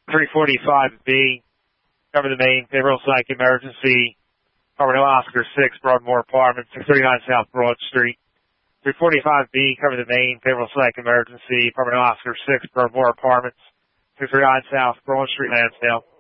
345B, cover the main, Fayetteville Psych emergency, cover no Oscar 6, Broadmoor Apartments, 639 South Broad Street. 345B, cover the main, Fayetteville Psych emergency, cover no Oscar 6, Broadmoor Apartments, 639 South Broad Street, Lansdale.